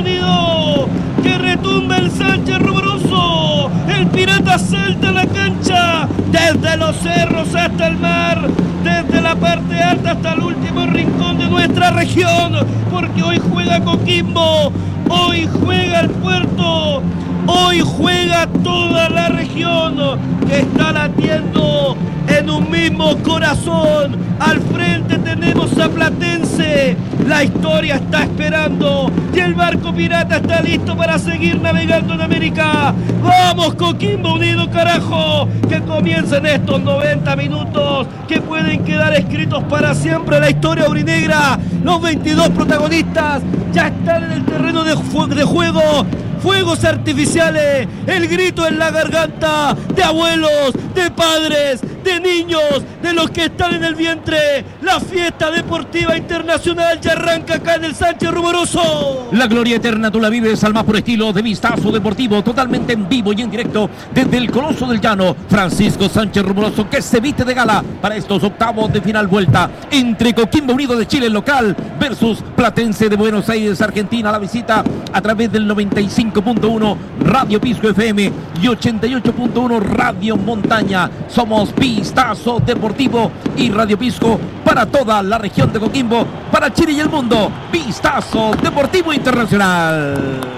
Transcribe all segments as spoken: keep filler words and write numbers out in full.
Unido, que retumba el Sánchez Rumoroso. El Pirata salta a la cancha, desde los cerros hasta el mar, desde la parte alta hasta el último rincón de nuestra región, porque hoy juega Coquimbo, hoy juega el puerto, hoy juega toda la región que está latiendo en un mismo corazón. Al frente tenemos a Platense, la historia está esperando y el barco pirata está listo para seguir navegando en América. Vamos Coquimbo Unido, carajo, que comiencen estos noventa minutos que pueden quedar escritos para siempre en la historia aurinegra. Los veintidós protagonistas ya están en el terreno de, fu- de juego. Fuegos artificiales, el grito en la garganta de abuelos, de padres, de niños, de los que están en el vientre. La fiesta deportiva internacional ya arranca acá en el Sánchez Rumoroso. La gloria eterna tú la vives al más puro estilo de Vistazo Deportivo, totalmente en vivo y en directo desde el Coloso del Llano. Francisco Sánchez Rumoroso, que se viste de gala para estos octavos de final vuelta entre Coquimbo Unido de Chile local versus Platense de Buenos Aires, Argentina. La visita a través del noventa y cinco punto uno Radio Pisco F M y ochenta y ocho punto uno Radio Montaña. Somos Vistazo Deportivo y Radio Pisco para toda la región de Coquimbo, para Chile y el mundo. Vistazo Deportivo Internacional.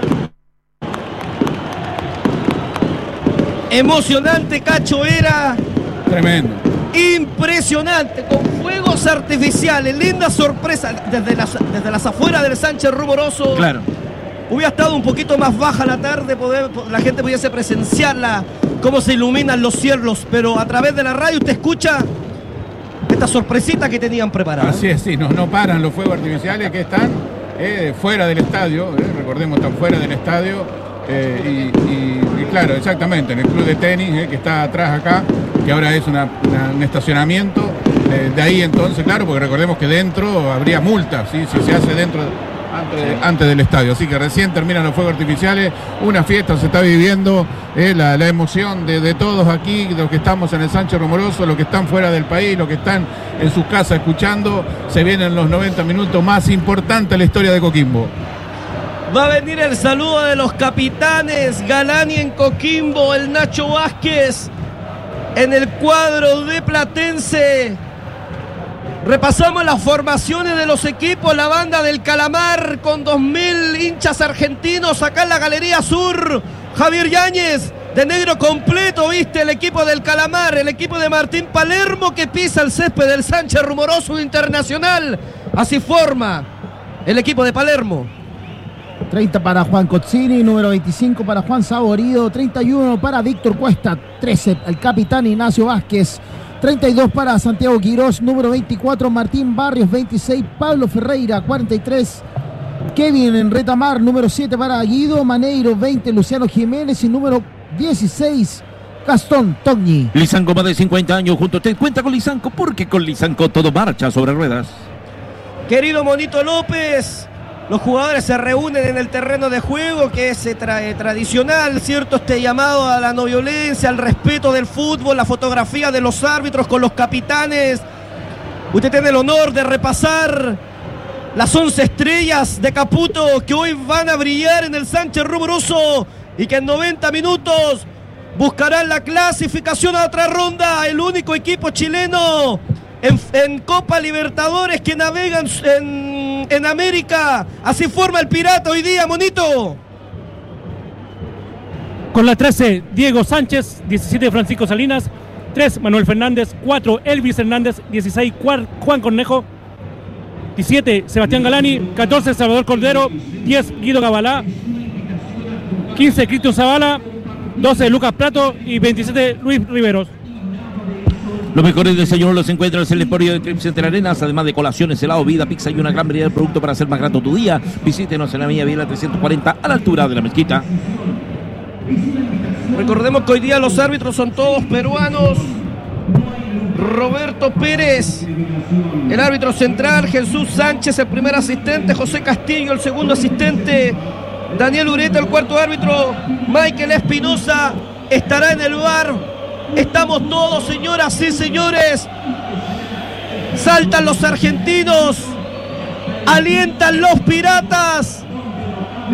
Emocionante, Cacho, era tremendo, impresionante, con fuegos artificiales, linda sorpresa desde las, desde las afueras del Sánchez Rumoroso. Claro. Hubiera estado un poquito más baja la tarde, poder, la gente pudiese presenciarla, cómo se iluminan los cielos, pero a través de la radio usted escucha esta sorpresita que tenían preparada. Así es, sí, no, no paran los fuegos artificiales que están eh, fuera del estadio, eh, recordemos, están fuera del estadio, eh, y, y, y claro, exactamente, en el club de tenis eh, que está atrás acá, que ahora es una, una, un estacionamiento, eh, de ahí entonces, claro, porque recordemos que dentro habría multas, ¿sí? Si se hace dentro Antes, antes del estadio, así que recién terminan los fuegos artificiales, una fiesta se está viviendo, eh, la, la emoción de, de todos aquí, los que estamos en el Sánchez Rumoroso, los que están fuera del país, los que están en sus casas escuchando. Se vienen los noventa minutos más importantes de la historia de Coquimbo. Va a venir el saludo de los capitanes, Galani en Coquimbo, el Nacho Vázquez en el cuadro de Platense. Repasamos las formaciones de los equipos, la banda del Calamar con dos mil hinchas argentinos acá en la Galería Sur. Javier Yáñez, de negro completo, viste, el equipo del Calamar, el equipo de Martín Palermo que pisa el césped del Sánchez Rumoroso Internacional. Así forma el equipo de Palermo. treinta para Juan Cozzini, número veinticinco para Juan Saborido, treinta y uno para Víctor Cuesta, trece el capitán Ignacio Vázquez, treinta y dos para Santiago Quirós, número veinticuatro Martín Barrios, veintiséis Pablo Ferreira, cuarenta y tres Kevin en Retamar, número siete para Guido Maneiro, veinte Luciano Jiménez y número dieciséis Gastón Togni. Lisanco, más de cincuenta años junto a usted. Cuenta con Lisanco, porque con Lisanco todo marcha sobre ruedas. Querido Monito López, los jugadores se reúnen en el terreno de juego, que es tra- tradicional, ¿cierto? Este llamado a la no violencia, al respeto del fútbol, la fotografía de los árbitros con los capitanes. Usted tiene el honor de repasar las once estrellas de Caputo que hoy van a brillar en el Sánchez Rumoroso y que en noventa minutos buscarán la clasificación a otra ronda. El único equipo chileno en, en Copa Libertadores que navegan en, en América. Así forma el Pirata hoy día, Monito. Con la trece, Diego Sánchez, diecisiete, Francisco Salinas, tres, Manuel Fernández, cuatro, Elvis Hernández, dieciséis, Juan Cornejo, diecisiete, Sebastián Galani, catorce, Salvador Cordero, diez, Guido Gabalá, quince, Cristian Zavala, doce, Lucas Prato y veintisiete, Luis Riveros. Los mejores desayunos los encuentras en el Emporio de Crepes Entre Arenas, además de colaciones, helado, vida, pizza y una gran variedad de productos para hacer más grato tu día. Visítenos en la Avenida Viela trescientos cuarenta, a la altura de la mezquita. Recordemos que hoy día los árbitros son todos peruanos. Roberto Pérez, el árbitro central, Jesús Sánchez, el primer asistente, José Castillo, el segundo asistente, Daniel Ureta, el cuarto árbitro, Michael Espinosa estará en el V A R. Estamos todos, señoras y señores. Saltan los argentinos, alientan los piratas.